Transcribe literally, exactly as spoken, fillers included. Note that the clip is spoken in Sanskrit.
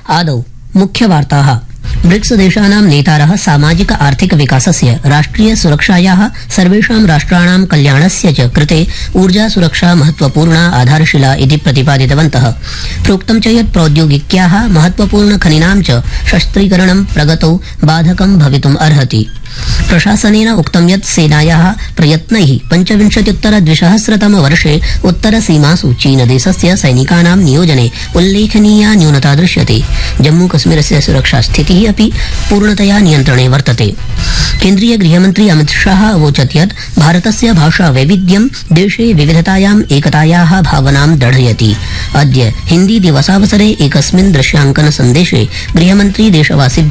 आदौ मुख्यवार्ताः। ब्रिक्स देशानां नेतारः सामाजिक आर्थिक विकासस्य राष्ट्रिय सुरक्षायाः सर्वेषां राष्ट्राणां कल्याणस्य च कृते ऊर्जा सुरक्षा महत्वपूर्णा आधारशिला इति प्रतिपादितवन्तः। प्रोक्तं च यत् प्रौद्योगिक्याः महत्वपूर्ण खनिनां च शस्त्रीकरणं प्रगतौ बाधकं भवितुम् अर्हति। प्रशासनेन उक्तं यत् सेनायाः प्रयत्नैः पञ्चविंशत्युत्तर द्विसहस्रतम वर्षे उत्तरसीमासु चीनदेशस्य सैनिकानां नियोजने उल्लेखनीया न्यूनता दृश्यते। जम्मूकश्मीरस्य सुरक्षा स्थितिः अपि पूर्णतया नियन्त्रणे वर्तते। केन्द्रीय गृहमन्त्री अमित शाह अवोचत् यत् भारतस्य भाषा वैविध्यं देशे विविधतायाम् एकतायाः भावनां दृढयति। अद्य हिन्दी दिवसावसरे एकस्मिन् दृश्यांकन सन्देशे गृहमन्त्री देशवासिभ्यः